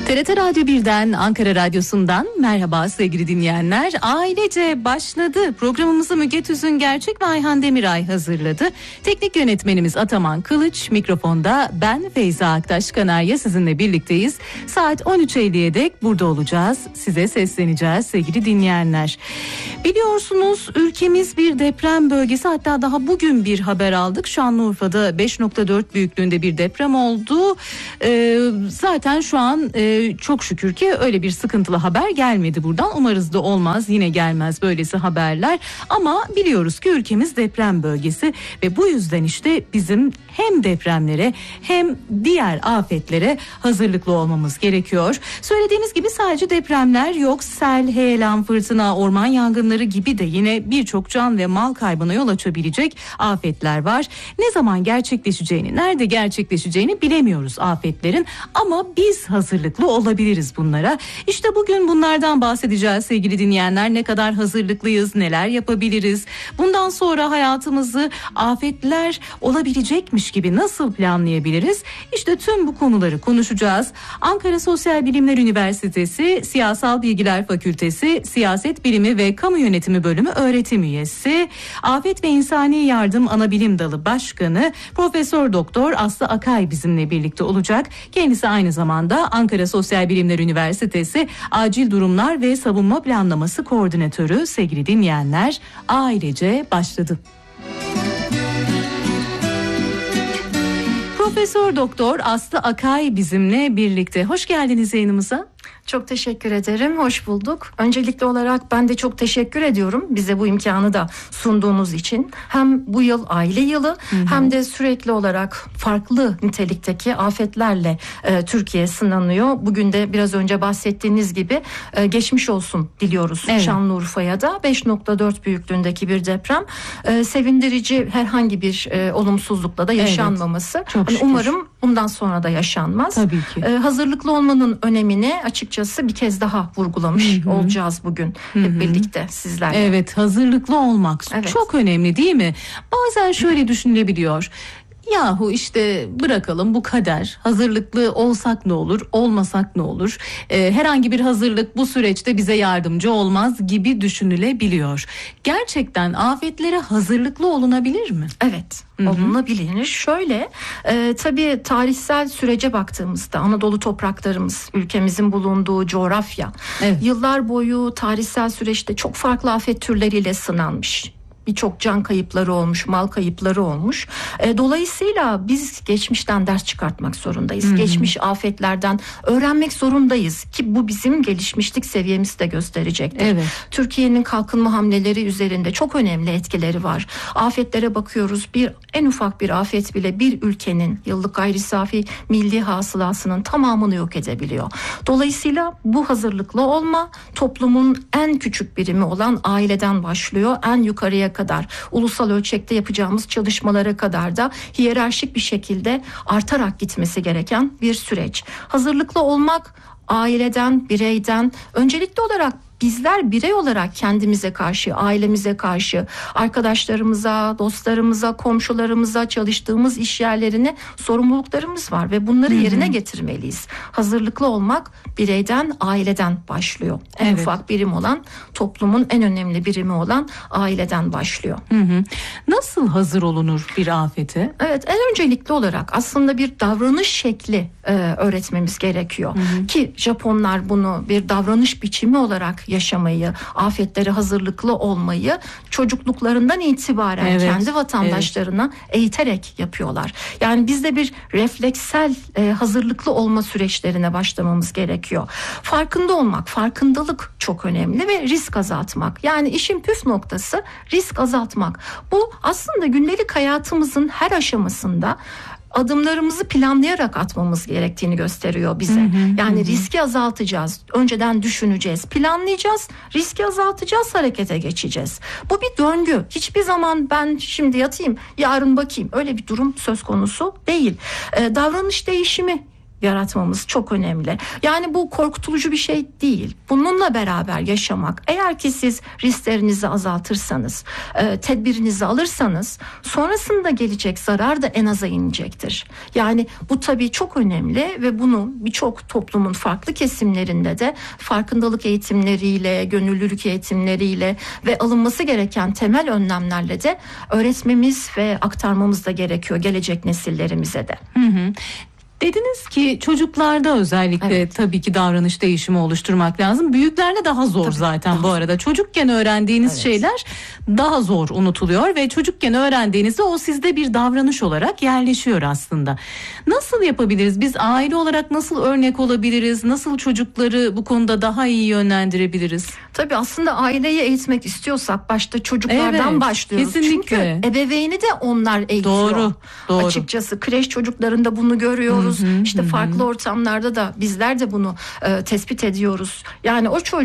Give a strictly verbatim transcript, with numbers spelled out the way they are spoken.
T R T Radyo birden, Ankara Radyosu'ndan merhaba sevgili dinleyenler. Ailece başladı. Programımızı Müge Tüzün Gerçek ve Ayhan Demiray hazırladı. Teknik yönetmenimiz Ataman Kılıç, mikrofonda ben Feyza Aktaş Kanarya sizinle birlikteyiz. Saat on üç elliye dek burada olacağız. Size sesleneceğiz sevgili dinleyenler. Biliyorsunuz ülkemiz bir deprem bölgesi, hatta daha bugün bir haber aldık. Şanlıurfa'da beş nokta dört büyüklüğünde bir deprem oldu. Ee, zaten şu an e, çok şükür ki öyle bir sıkıntılı haber gelmedi buradan. Umarız da olmaz, yine gelmez böylesi haberler. Ama biliyoruz ki ülkemiz deprem bölgesi ve bu yüzden işte bizim hem depremlere hem diğer afetlere hazırlıklı olmamız gerekiyor. Söylediğimiz gibi sadece depremler yok. Sel, heyelan, fırtına, orman yangınları gibi de yine birçok can ve mal kaybına yol açabilecek afetler var. Ne zaman gerçekleşeceğini, nerede gerçekleşeceğini bilemiyoruz afetlerin, ama biz hazırlıklı olabiliriz bunlara. İşte bugün bunlardan bahsedeceğiz sevgili dinleyenler. Ne kadar hazırlıklıyız, neler yapabiliriz? Bundan sonra hayatımızı afetler olabilecekmiş gibi nasıl planlayabiliriz? İşte tüm bu konuları konuşacağız. Ankara Sosyal Bilimler Üniversitesi Siyasal Bilgiler Fakültesi Siyaset Bilimi ve Kamu Yönetimi Bölümü öğretim üyesi, Afet ve İnsani Yardım Anabilim Dalı Başkanı Profesör Doktor Aslı Akay bizimle birlikte olacak. Kendisi aynı zamanda Ankara Sosyal Bilimler Üniversitesi Acil Durumlar ve Savunma Planlaması Koordinatörü. Sevgili dinleyenler, ailece başladı. Profesör Doktor Aslı Akay bizimle birlikte. Hoş geldiniz yayınımıza. Çok teşekkür ederim. Hoş bulduk. Öncelikli olarak ben de çok teşekkür ediyorum bize bu imkanı da sunduğunuz için. Hem bu yıl aile yılı, hı hı, hem de sürekli olarak farklı nitelikteki afetlerle e, Türkiye sınanıyor. Bugün de biraz önce bahsettiğiniz gibi e, geçmiş olsun diliyoruz, evet. Şanlıurfa'ya da beş nokta dört büyüklüğündeki bir deprem. E, sevindirici, herhangi bir e, olumsuzlukla da yaşanmaması. Evet, yani umarım bundan sonra da yaşanmaz. Tabii ki. E, hazırlıklı olmanın önemini açıkçası bir kez daha vurgulamış, hı hı, olacağız bugün hep, hı hı, birlikte sizlerle. Evet, hazırlıklı olmak, evet, çok önemli değil mi? Bazen şöyle düşünülebiliyor. Yahu işte bırakalım, bu kader, hazırlıklı olsak ne olur, olmasak ne olur, ee, herhangi bir hazırlık bu süreçte bize yardımcı olmaz gibi düşünülebiliyor. Gerçekten afetlere hazırlıklı olunabilir mi? Evet, olunabilir. Şöyle e, tabii tarihsel sürece baktığımızda Anadolu topraklarımız, ülkemizin bulunduğu coğrafya, evet, yıllar boyu tarihsel süreçte çok farklı afet türleriyle sınanmış. Birçok can kayıpları olmuş, mal kayıpları olmuş. E, dolayısıyla biz geçmişten ders çıkartmak zorundayız. Hı-hı. Geçmiş afetlerden öğrenmek zorundayız ki bu bizim gelişmişlik seviyemizi de gösterecektir. Evet. Türkiye'nin kalkınma hamleleri üzerinde çok önemli etkileri var. Afetlere bakıyoruz. Bir en ufak bir afet bile bir ülkenin yıllık gayri safi milli hasılasının tamamını yok edebiliyor. Dolayısıyla bu hazırlıklı olma toplumun en küçük birimi olan aileden başlıyor. En yukarıya kadar, ulusal ölçekte yapacağımız çalışmalara kadar da hiyerarşik bir şekilde artarak gitmesi gereken bir süreç. Hazırlıklı olmak aileden, bireyden, öncelikli olarak bizler birey olarak kendimize karşı, ailemize karşı, arkadaşlarımıza, dostlarımıza, komşularımıza, çalıştığımız iş yerlerine sorumluluklarımız var ve bunları, hı-hı, yerine getirmeliyiz. Hazırlıklı olmak bireyden, aileden başlıyor. En, evet, ufak birim olan, toplumun en önemli birimi olan aileden başlıyor. Hı-hı. Nasıl hazır olunur bir afete? Evet, en öncelikli olarak aslında bir davranış şekli e, öğretmemiz gerekiyor. Hı-hı. Ki Japonlar bunu bir davranış biçimi olarak yaşamayı, afetlere hazırlıklı olmayı çocukluklarından itibaren, evet, kendi vatandaşlarına, evet, eğiterek yapıyorlar. Yani biz de bir refleksel e, hazırlıklı olma süreçlerine başlamamız gerekiyor. Farkında olmak, farkındalık çok önemli ve risk azaltmak. Yani işin püf noktası risk azaltmak. Bu aslında gündelik hayatımızın her aşamasında adımlarımızı planlayarak atmamız gerektiğini gösteriyor bize. Hı hı, yani hı. riski azaltacağız. Önceden düşüneceğiz, planlayacağız, riski azaltacağız, harekete geçeceğiz. Bu bir döngü. Hiçbir zaman ben şimdi yatayım, yarın bakayım. Öyle bir durum söz konusu değil. Ee, davranış değişimi yaratmamız çok önemli. Yani bu korkutucu bir şey değil. Bununla beraber yaşamak. Eğer ki siz risklerinizi azaltırsanız, e, tedbirinizi alırsanız sonrasında gelecek zarar da en aza inecektir. Yani bu tabii çok önemli ve bunu birçok toplumun farklı kesimlerinde de farkındalık eğitimleriyle, gönüllülük eğitimleriyle ve alınması gereken temel önlemlerle de öğretmemiz ve aktarmamız da gerekiyor gelecek nesillerimize de. Hı hı. Dediniz ki çocuklarda özellikle evet. tabii ki davranış değişimi oluşturmak lazım. Büyüklerde daha zor tabii, zaten daha bu arada. Zor. Çocukken öğrendiğiniz evet. şeyler daha zor unutuluyor ve çocukken öğrendiğinizde o sizde bir davranış olarak yerleşiyor aslında. Nasıl yapabiliriz? Biz aile olarak nasıl örnek olabiliriz? Nasıl çocukları bu konuda daha iyi yönlendirebiliriz? Tabii aslında aileyi eğitmek istiyorsak başta çocuklardan evet, başlıyoruz. Kesinlikle. Çünkü ebeveyni de onlar eğitiyor. Doğru, doğru. Açıkçası kreş çocuklarında bunu görüyoruz. Hı hı, işte hı. farklı ortamlarda da bizler de bunu e, tespit ediyoruz. Yani o çocuk